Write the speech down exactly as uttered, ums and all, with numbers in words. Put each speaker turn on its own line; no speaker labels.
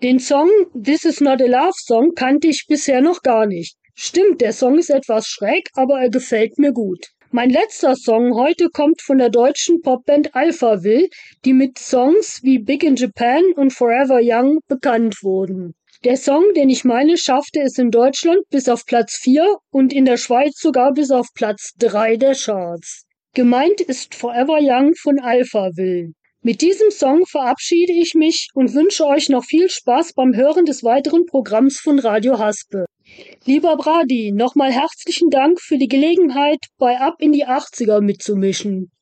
Den Song This Is Not a Love Song kannte ich bisher noch gar nicht. Stimmt, der Song ist etwas schräg, aber er gefällt mir gut. Mein letzter Song heute kommt von der deutschen Popband Alphaville, die mit Songs wie Big in Japan und Forever Young bekannt wurden. Der Song, den ich meine, schaffte es in Deutschland bis auf Platz vier und in der Schweiz sogar bis auf Platz drei der Charts. Gemeint ist Forever Young von Alphaville. Mit diesem Song verabschiede ich mich und wünsche euch noch viel Spaß beim Hören des weiteren Programms von Radio Haspe. Lieber Brady, nochmal herzlichen Dank für die Gelegenheit, bei Ab in die achtziger mitzumischen.